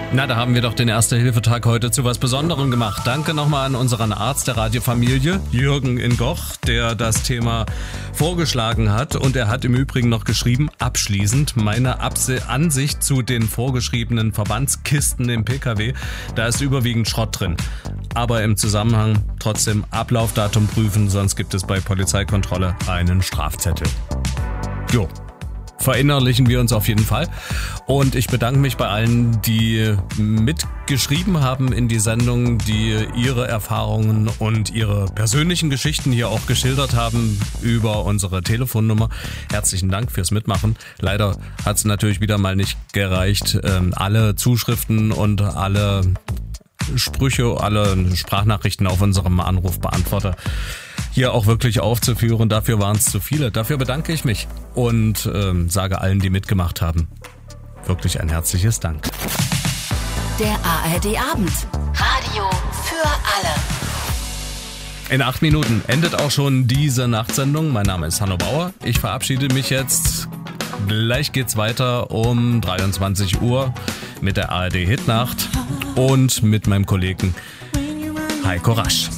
Na, da haben wir doch den Erste-Hilfe-Tag heute zu was Besonderem gemacht. Danke nochmal an unseren Arzt der Radiofamilie, Jürgen in Goch, der das Thema vorgeschlagen hat. Und er hat im Übrigen noch geschrieben, abschließend, meine Ansicht zu den vorgeschriebenen Verbandskisten im PKW, da ist überwiegend Schrott drin. Aber im Zusammenhang trotzdem Ablaufdatum prüfen, sonst gibt es bei Polizeikontrolle einen Strafzettel. Jo. Verinnerlichen wir uns auf jeden Fall. Und ich bedanke mich bei allen, die mitgeschrieben haben in die Sendung, die ihre Erfahrungen und ihre persönlichen Geschichten hier auch geschildert haben über unsere Telefonnummer. Herzlichen Dank fürs Mitmachen. Leider hat es natürlich wieder mal nicht gereicht, alle Zuschriften und alle Sprüche, alle Sprachnachrichten auf unserem Anrufbeantworter hier auch wirklich aufzuführen. Dafür waren es zu viele. Dafür bedanke ich mich und sage allen, die mitgemacht haben, wirklich ein herzliches Dank. Der ARD-Abend. Radio für alle. In 8 Minuten endet auch schon diese Nachtsendung. Mein Name ist Hanno Bauer. Ich verabschiede mich jetzt. Gleich geht's weiter um 23 Uhr mit der ARD Hitnacht und mit meinem Kollegen Heiko Rasch.